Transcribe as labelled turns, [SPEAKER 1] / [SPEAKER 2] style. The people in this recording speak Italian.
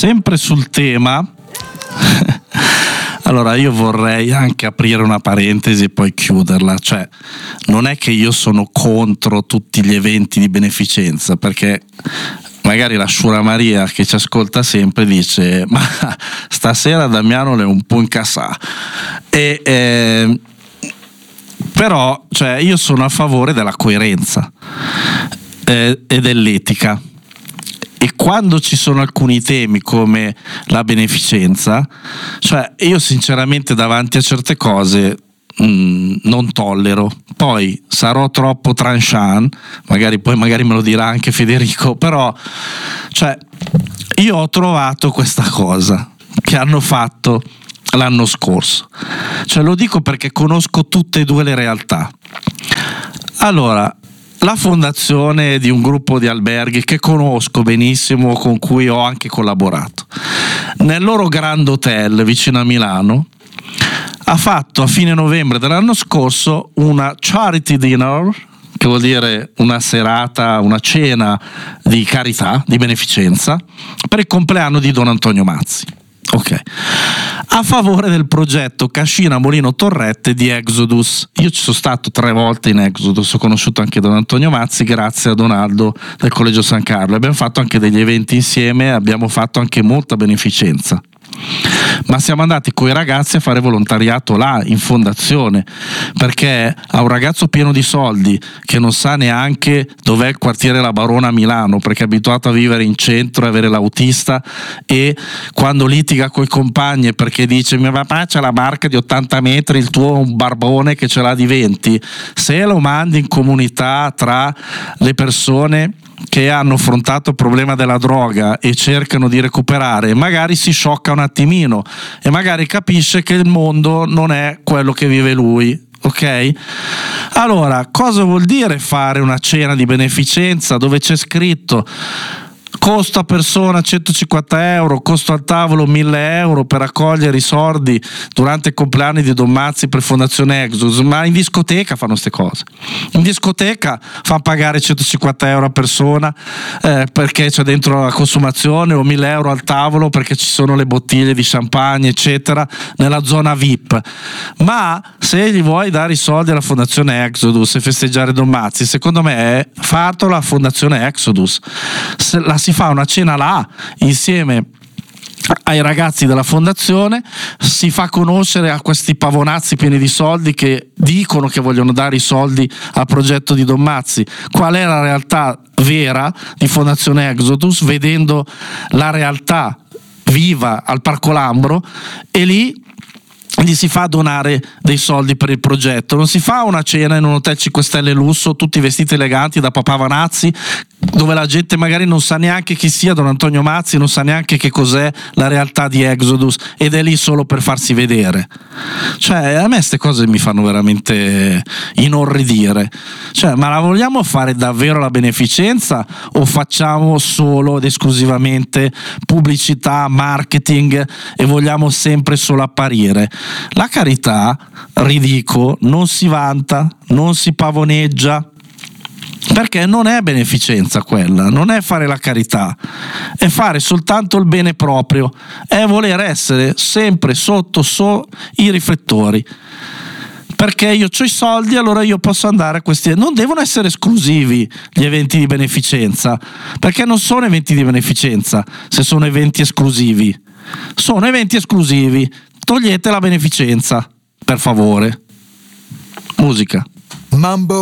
[SPEAKER 1] sempre sul tema. Allora io vorrei anche aprire una parentesi e poi chiuderla, cioè non è che io sono contro tutti gli eventi di beneficenza, perché magari la Sciura Maria che ci ascolta sempre dice ma stasera Damiano è un po' incassato però cioè, io sono a favore della coerenza e dell'etica. E quando ci sono alcuni temi come la beneficenza, cioè io sinceramente davanti a certe cose non tollero. Poi sarò troppo tranchant, magari me lo dirà anche Federico, però cioè io ho trovato questa cosa che hanno fatto l'anno scorso, cioè lo dico perché conosco tutte e due le realtà. Allora, la fondazione di un gruppo di alberghi che conosco benissimo, con cui ho anche collaborato, nel loro Grand Hotel vicino a Milano, ha fatto a fine novembre dell'anno scorso una charity dinner, che vuol dire una serata, una cena di carità, di beneficenza, per il compleanno di Don Antonio Mazzi. Ok, a favore del progetto Cascina Molino Torrette di Exodus. Io ci sono stato 3 volte in Exodus, ho conosciuto anche Don Antonio Mazzi grazie a Donaldo del Collegio San Carlo, abbiamo fatto anche degli eventi insieme, abbiamo fatto anche molta beneficenza, ma siamo andati coi ragazzi a fare volontariato là in fondazione, perché a un ragazzo pieno di soldi che non sa neanche dov'è il quartiere La Barona a Milano, perché è abituato a vivere in centro e avere l'autista, e quando litiga coi compagni perché dice mio papà c'ha la barca di 80 metri, il tuo è un barbone che ce l'ha di 20, se lo mandi in comunità tra le persone che hanno affrontato il problema della droga e cercano di recuperare, magari si sciocca un attimino e magari capisce che il mondo non è quello che vive lui. Ok? Allora, cosa vuol dire fare una cena di beneficenza dove c'è scritto costo a persona 150 euro, costo al tavolo 1000 euro per raccogliere i soldi durante il compleanno di Don Mazzi per Fondazione Exodus? Ma in discoteca fanno queste cose, in discoteca fanno pagare 150 euro a persona perché c'è dentro la consumazione, o 1000 euro al tavolo perché ci sono le bottiglie di champagne eccetera nella zona VIP. Ma se gli vuoi dare i soldi alla Fondazione Exodus e festeggiare Don Mazzi, secondo me fatelo la Fondazione Exodus, si fa una cena là insieme ai ragazzi della fondazione, si fa conoscere a questi pavonazzi pieni di soldi che dicono che vogliono dare i soldi al progetto di Don Mazzi qual è la realtà vera di Fondazione Exodus, vedendo la realtà viva al Parco Lambro, e lì gli si fa donare dei soldi per il progetto. Non si fa una cena in un hotel 5 stelle lusso tutti vestiti eleganti da papà Vanazzi, dove la gente magari non sa neanche chi sia Don Antonio Mazzi, non sa neanche che cos'è la realtà di Exodus, ed è lì solo per farsi vedere. Cioè a me queste cose mi fanno veramente inorridire. Cioè, ma la vogliamo fare davvero la beneficenza o facciamo solo ed esclusivamente pubblicità, marketing e vogliamo sempre solo apparire? La carità, ridico, non si vanta, non si pavoneggia, perché non è beneficenza quella, non è fare la carità, è fare soltanto il bene proprio, è voler essere sempre sotto i riflettori, perché io ho i soldi, allora io posso andare a questi. Non devono essere esclusivi gli eventi di beneficenza, perché non sono eventi di beneficenza se sono eventi esclusivi. Sono eventi esclusivi, togliete la beneficenza, per favore. Musica.
[SPEAKER 2] Mambo